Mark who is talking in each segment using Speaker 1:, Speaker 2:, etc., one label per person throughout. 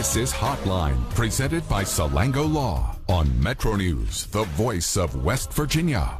Speaker 1: This is Hotline, presented by Salango Law on Metro News, the voice of West Virginia.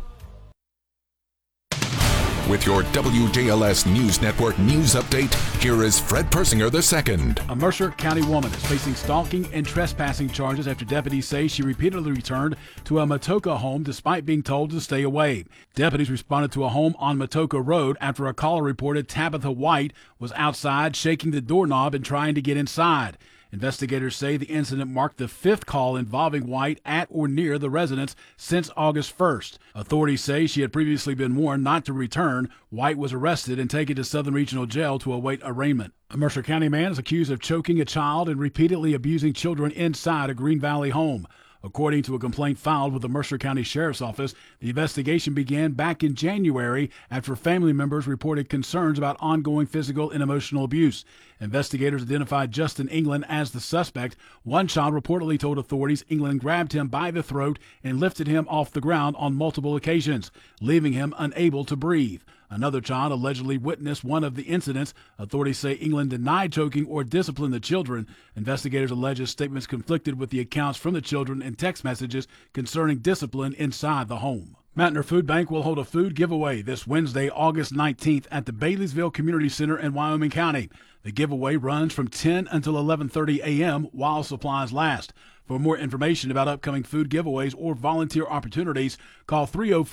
Speaker 1: With your WJLS News Network news update, here is Fred Persinger II.
Speaker 2: A Mercer County woman is facing stalking and trespassing charges after deputies say she repeatedly returned to a Matoka home despite being told to stay away. Deputies responded to a home on Matoka Road after a caller reported Tabitha White was outside shaking the doorknob and trying to get inside. Investigators say the incident marked the fifth call involving White at or near the residence since August 1st. Authorities say she had previously been warned not to return. White was arrested and taken to Southern Regional Jail to await arraignment. A Mercer County man is accused of choking a child and repeatedly abusing children inside a Green Valley home. According to a complaint filed with the Mercer County Sheriff's Office, the investigation began back in January after family members reported concerns about ongoing physical and emotional abuse. Investigators identified Justin England as the suspect. One child reportedly told authorities England grabbed him by the throat and lifted him off the ground on multiple occasions, leaving him unable to breathe. Another child allegedly witnessed one of the incidents. Authorities say England denied choking or disciplined the children. Investigators allege his statements conflicted with the accounts from the children and text messages concerning discipline inside the home. Mountaineer Food Bank will hold a food giveaway this Wednesday, August 19th at the Baileysville Community Center in Wyoming County. The giveaway runs from 10 until 11:30 a.m. while supplies last. For more information about upcoming food giveaways or volunteer opportunities, call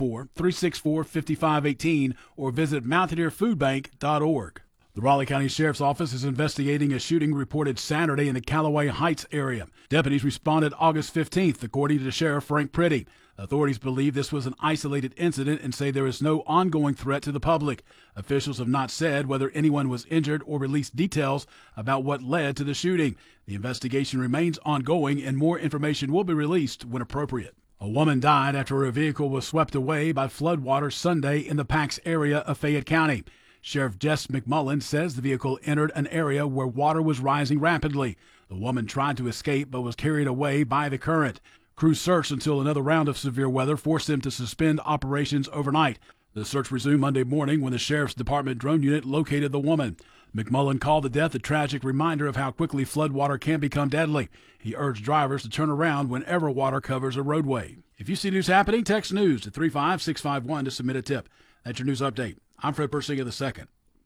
Speaker 2: 304-364-5518 or visit mountaineerfoodbank.org. The Raleigh County Sheriff's Office is investigating a shooting reported Saturday in the Callaway Heights area. Deputies responded August 15th, according to Sheriff Frank Priddy. Authorities believe this was an isolated incident and say there is no ongoing threat to the public. Officials have not said whether anyone was injured or released details about what led to the shooting. The investigation remains ongoing and more information will be released when appropriate. A woman died after her vehicle was swept away by floodwaters Sunday in the Pax area of Fayette County. Sheriff Jess McMullen says the vehicle entered an area where water was rising rapidly. The woman tried to escape but was carried away by the current. Crews searched until another round of severe weather forced them to suspend operations overnight. The search resumed Monday morning when the Sheriff's Department drone unit located the woman. McMullen called the death a tragic reminder of how quickly floodwater can become deadly. He urged drivers to turn around whenever water covers a roadway. If you see news happening, text news to 35651 to submit a tip. That's your news update. I'm Fred Persinger II.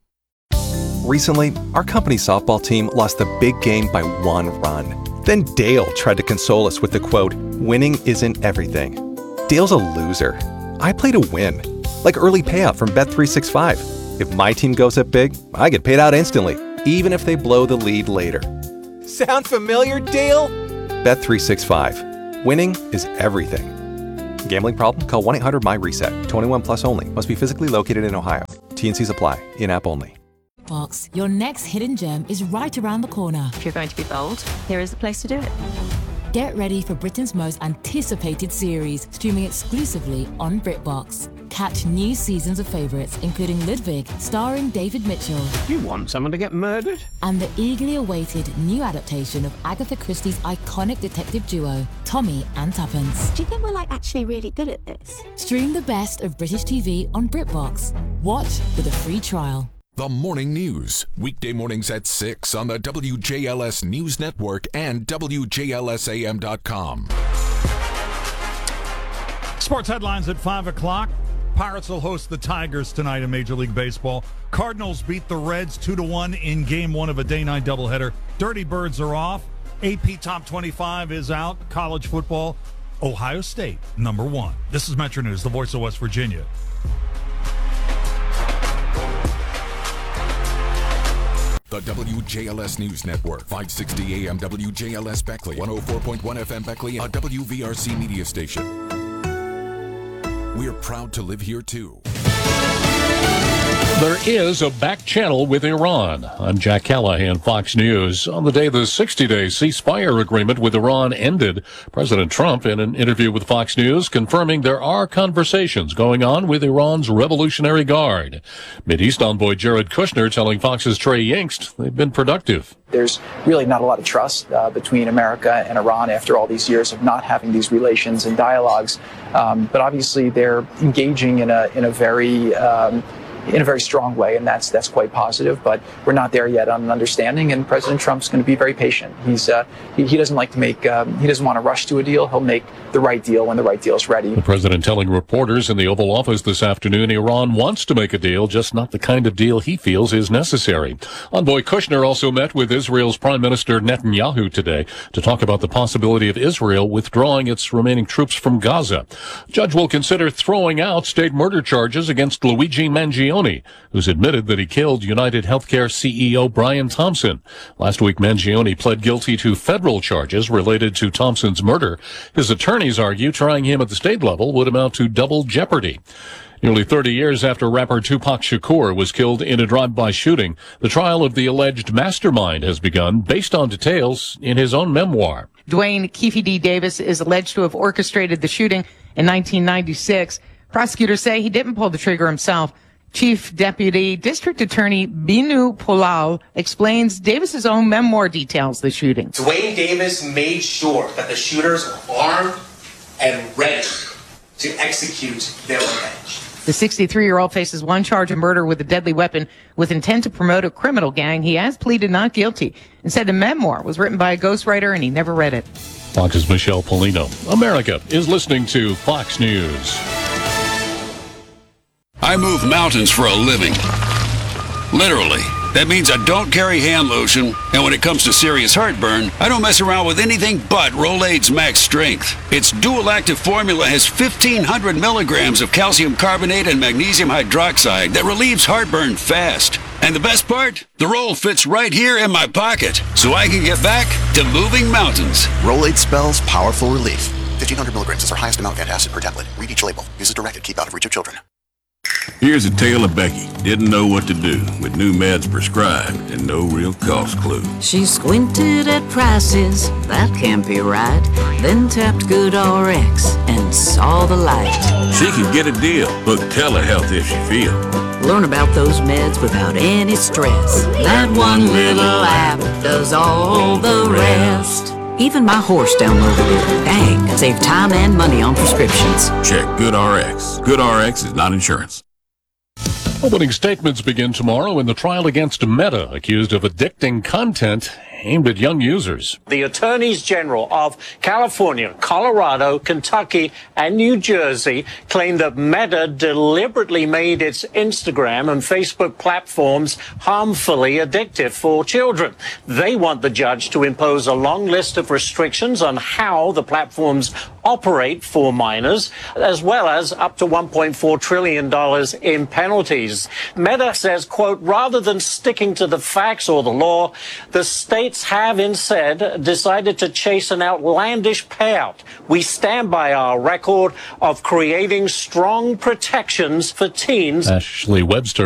Speaker 3: Recently, our company softball team lost the big game by 1 run. Then Dale tried to console us with the quote, "Winning isn't everything." Dale's a loser. I play to win, like early payout from Bet365. If my team goes up big, I get paid out instantly, even if they blow the lead later. Sound familiar, Dale? Bet365. Winning is everything. Gambling problem? Call 1-800-MY-RESET. 21 plus only. Must be physically located in Ohio. T&Cs apply. In-app only.
Speaker 4: Box. Your next hidden gem is right around the corner.
Speaker 5: If you're going to be bold, here is the place to do it.
Speaker 4: Get ready for Britain's most anticipated series, streaming exclusively on BritBox. Catch new seasons of favourites, including Ludwig, starring David Mitchell.
Speaker 6: You want someone to get murdered?
Speaker 4: And the eagerly awaited new adaptation of Agatha Christie's iconic detective duo, Tommy and Tuppence.
Speaker 5: Do you think we're actually really good at this?
Speaker 4: Stream the best of British TV on BritBox. Watch with a free trial.
Speaker 1: The Morning News, weekday mornings at 6 on the WJLS News Network and WJLSAM.com.
Speaker 7: Sports headlines at 5 o'clock. Pirates will host the Tigers tonight in Major League Baseball. Cardinals beat the Reds 2-1 in Game 1 of a day-night doubleheader. Dirty Birds are off. AP Top 25 is out. College football, Ohio State, number 1. This is Metro News, the voice of West Virginia.
Speaker 1: The WJLS News Network, 560 AM WJLS Beckley, 104.1 FM Beckley, a WVRC media station. We're proud to live here, too.
Speaker 8: There is a back channel with Iran. I'm Jack Callahan, Fox News. On the day the 60-day ceasefire agreement with Iran ended, President Trump, in an interview with Fox News, confirming there are conversations going on with Iran's Revolutionary Guard. Mideast envoy Jared Kushner telling Fox's Trey Yingst they've been productive.
Speaker 9: There's really not a lot of trust between America and Iran after all these years of not having these relations and dialogues. But obviously they're engaging in a very in a very strong way, and that's quite positive. But we're not there yet on an understanding, and President Trump's going to be very patient. He doesn't like to make he doesn't want to rush to a deal. He'll make the right deal when the right deal is ready.
Speaker 8: The president telling reporters in the Oval Office this afternoon Iran wants to make a deal, just not the kind of deal he feels is necessary. Envoy Kushner also met with Israel's Prime Minister Netanyahu today to talk about the possibility of Israel withdrawing its remaining troops from Gaza. Judge will consider throwing out state murder charges against Luigi Mangione, who's admitted that he killed United Healthcare CEO Brian Thompson. Last week, Mangione pled guilty to federal charges related to Thompson's murder. His attorneys argue trying him at the state level would amount to double jeopardy. Nearly 30 years after rapper Tupac Shakur was killed in a drive-by shooting, the trial of the alleged mastermind has begun based on details in his own memoir.
Speaker 10: Dwayne Keefe D. Davis is alleged to have orchestrated the shooting in 1996. Prosecutors say he didn't pull the trigger himself. Chief Deputy District Attorney Binu Polal explains Davis's own memoir details the shooting.
Speaker 11: Dwayne Davis made sure that the shooters were armed and ready to execute their revenge.
Speaker 10: The 63-year-old faces one charge of murder with a deadly weapon with intent to promote a criminal gang. He has pleaded not guilty and said the memoir was written by a ghostwriter and he never read it.
Speaker 8: Fox's Michelle Polino. America is listening to Fox News.
Speaker 12: I move mountains for a living. Literally. That means I don't carry hand lotion, and when it comes to serious heartburn, I don't mess around with anything but Rolaids Max Strength. Its dual-active formula has 1,500 milligrams of calcium carbonate and magnesium hydroxide that relieves heartburn fast. And the best part? The roll fits right here in my pocket, so I can get back to moving mountains.
Speaker 13: Rolaids spells powerful relief. 1,500 milligrams is our highest amount of antacid per tablet. Read each label. Use as directed. Keep out of reach of children.
Speaker 14: Here's a tale of Becky. Didn't know what to do with new meds prescribed and no real cost clue.
Speaker 15: She squinted at prices, that can't be right. Then tapped GoodRx and saw the light.
Speaker 14: She can get a deal. Book telehealth if she feels.
Speaker 15: Learn about those meds without any stress. That one little app does all the rest. Even my horse downloaded it. Dang, save time and money on prescriptions.
Speaker 14: Check GoodRx. GoodRx is not insurance.
Speaker 8: Opening statements begin tomorrow in the trial against Meta, accused of addicting content aimed at young users.
Speaker 16: The attorneys general of California, Colorado, Kentucky, and New Jersey claim that Meta deliberately made its Instagram and Facebook platforms harmfully addictive for children. They want the judge to impose a long list of restrictions on how the platforms operate for minors, as well as up to $1.4 trillion in penalties. Meta says, quote, rather than sticking to the facts or the law, the states have instead decided to chase an outlandish payout. We stand by our record of creating strong protections for teens.
Speaker 8: Ashley Webster